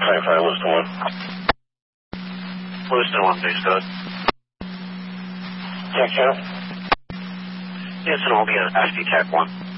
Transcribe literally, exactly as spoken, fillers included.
five five, Lewiston one. Lewiston one, base code. Tech channel? Yes, and it will be a S D Tech one.